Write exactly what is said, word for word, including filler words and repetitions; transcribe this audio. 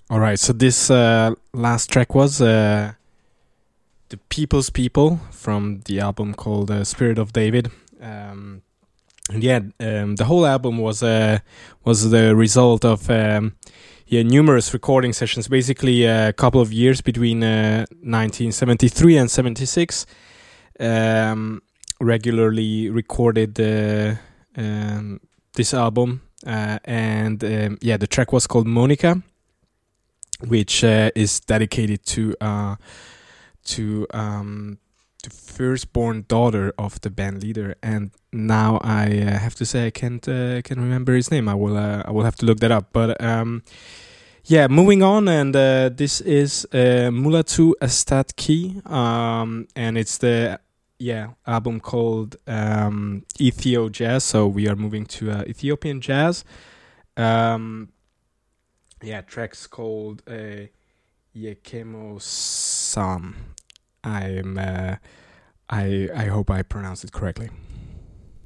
All right, so this uh, last track was uh, The People's People from the album called uh, Spirit of David. Um, and yeah, um, the whole album was uh, was the result of um, yeah numerous recording sessions, basically a couple of years between uh, nineteen seventy-three and seventy-six. Um, regularly recorded uh, um, this album, uh, and um, yeah, the track was called Monica, which uh, is dedicated to uh, to um, the firstborn daughter of the band leader. And now I uh, have to say I can't uh, can remember his name. I will uh, I will have to look that up. But um, yeah, moving on, and uh, this is uh, Mulatu Astatki, um, and it's the yeah album called um, Ethio Jazz. So we are moving to uh, Ethiopian jazz. Um, yeah, tracks called uh, Yekemo Sam. I'm uh, I I hope I pronounced it correctly.